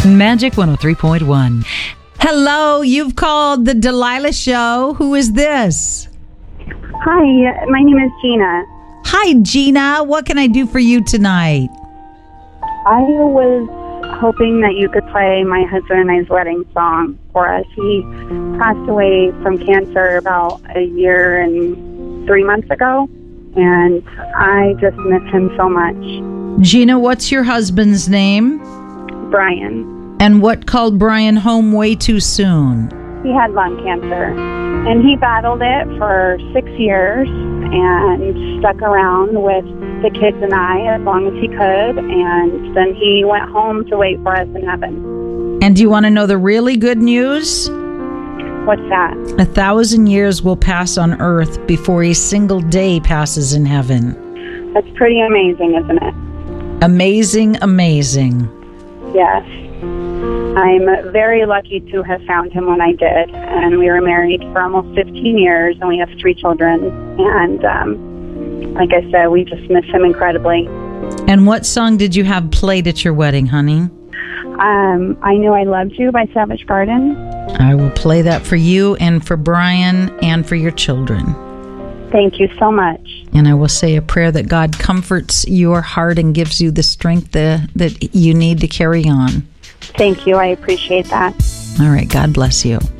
Magic 103.1. Hello, you've called the Delilah Show. Who is this? Hi, my name is Gina. Hi, Gina. What can I do for you tonight? I was hoping that you could play my husband and I's wedding song for us. He passed away from cancer about a year and 3 months ago, and I just miss him so much. Gina, what's your husband's name? Brian. And what called Brian home way too soon? He had lung cancer, and he battled it for 6 years and stuck around with the kids and I as long as he could, and then he went home to wait for us in heaven. And do you want to know the really good news? What's that? 1,000 years will pass on earth before a single day passes in heaven. That's pretty amazing, isn't it? Amazing, amazing. Yes. I'm very lucky to have found him when I did, and we were married for almost 15 years, and we have 3 children, and like I said, we just miss him incredibly. And what song did you have played at your wedding, honey? I Knew I Loved You by Savage Garden. I will play that for you and for Brian and for your children. Thank you so much. And I will say a prayer that God comforts your heart and gives you the strength that you need to carry on. Thank you. I appreciate that. All right. God bless you.